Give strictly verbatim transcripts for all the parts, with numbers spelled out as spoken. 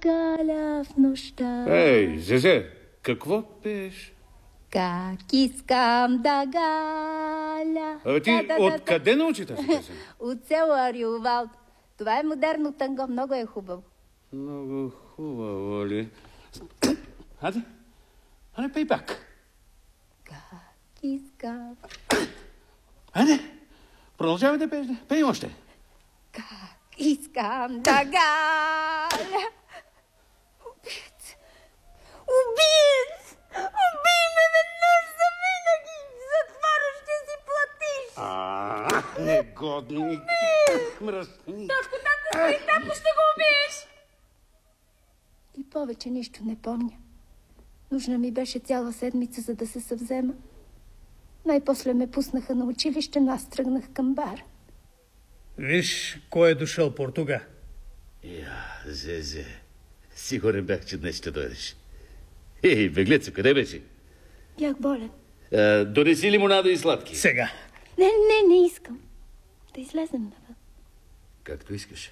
галя в нощта. Ей, Зезе, какво пееш? Как искам да галя. А ти да, да, откъде да, научи тази песен? От село Ариовалд. Това е модерно танго, много е хубаво. Много хубаво ли? Аде, аде пей пак. Как искам. Аде, продължавай да пееш. Пей още. Как искам да галя. Убиец! Убиец! Убий ме веднъж за винаги! Затвора ще си платиш! А, негодник! Мръсник! Татко, татко, стой, татко, ще го убиеш! И повече нищо не помня. Нужна ми беше цяла седмица, за да се съвзема. Най-после ме пуснаха на училище, но аз тръгнах към бар. Виж, кой е дошъл Португа. Я, Зезе, сигурен бях, че днес ще дойдеш. Ей, беглецо, къде беше? Бях болен. А, донеси лимонада и сладки. Сега. Не, не, не искам. Да излезем навън. Както искаш.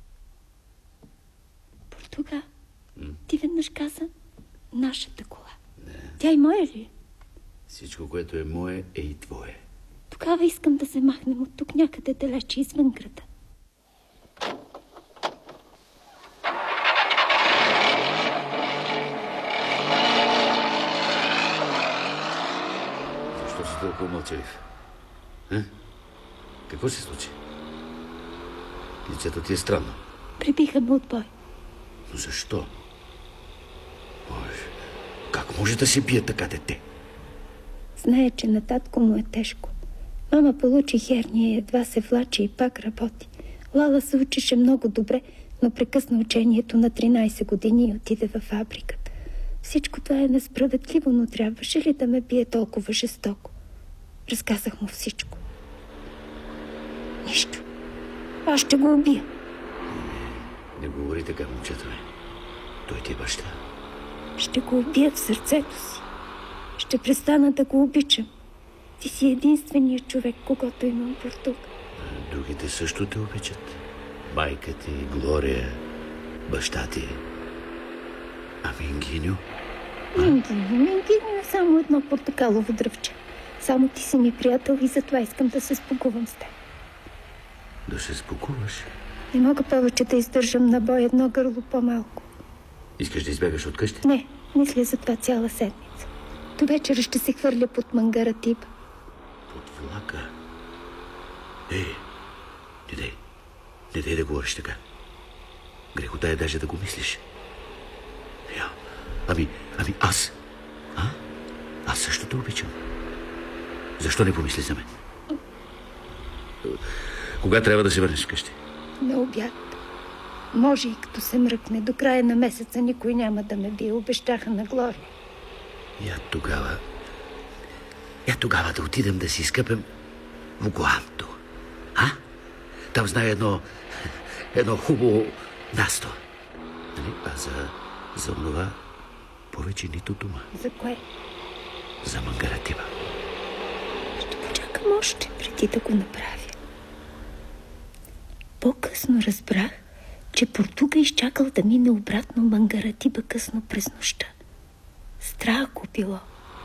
Португа, м? Ти веднъж каза нашата кола. Не. Тя и моя ли? Всичко, което е мое, е и твое. Тогава искам да се махнем от тук някъде далече извън града. Защо си толкова мълчалив? А? Какво се случи? Лицето ти е странно. Прибиха ме от бой. Но защо? Боже, как може да се бие така дете? Знае, че на татко му е тежко. Мама получи херния и едва се влачи и пак работи. Лала се учеше много добре, но прекъсна учението на тринайсет години и отиде във фабриката. Всичко това е несправедливо, но трябваше ли да ме бие толкова жестоко? Разказах му всичко. Нищо. Аз ще го убия. Не, не говори така, момчето ми. Той ти е баща. Ще го убия в сърцето си. Ще престана да го обичам. Ти си единственият човек, когато имам Португа. Другите също те обичат. Майка ти, Глория, баща ти. А Мингиньо? Мингиньо, Мингиньо е само едно портокалово дръвче. Само ти си ми приятел и затова искам да се спокувам с теб. Да се спокуваш? Не мога повече да издържам на бой едно гърло по-малко. Искаш да избягаш от къщи? Не, мисля за това цяла седмица. До вечера ще се хвърля под Мангаратиба. Под влака? Ей, не дай. Не дай да говориш така. Грехота е даже да го мислиш. Я, ами, ами аз? А? Аз също те обичам. Защо не помисли за мен? Кога трябва да се върнеш вкъщи? На обяд. Може и като се мръкне. До края на месеца никой няма да ме бие. Обещаха на Глория. Я тогава... Я тогава да отидем да си изкъпем в Гуанто. А? Там знае едно... Едно хубаво място. Нали? А за... За онова повече нито дума. За кое? За Мангаратиба. Ще почакам още преди да го направя. По-късно разбрах, че Португа изчакал да мине обратно Мангаратиба късно през нощта. Страх го било.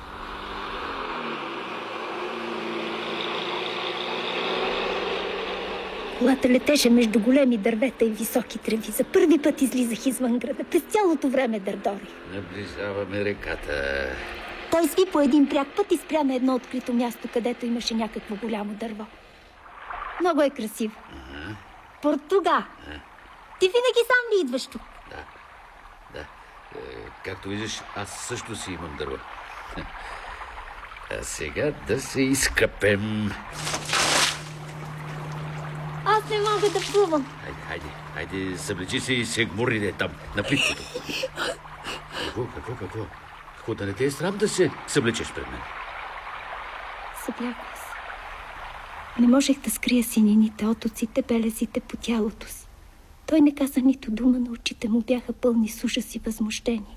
Колата летеше между големи дървета и високи треви. За първи път излизах извън града. През цялото време дърдорих. Наближаваме реката. Той сви по един пряк път и спря на едно открито място, където имаше някакво голямо дърво. Много е красиво. Ага. Португа! А? Ти винаги сам ли идваш тук? Да, да. Е, както виждаш, аз също си имам дърва. А сега да се изкъпем. Аз не мога да плувам. Хайде, хайде, хайде, съблечи се и се гмурни там, на плиткото. Какво, какво, какво? Какво да не те е срам да се съблечеш пред мен? Съблякох се. Не можех да скрия синините, отоците, белезите по тялото си. Той не каза нито дума, но очите му бяха пълни с ужас и възмущение.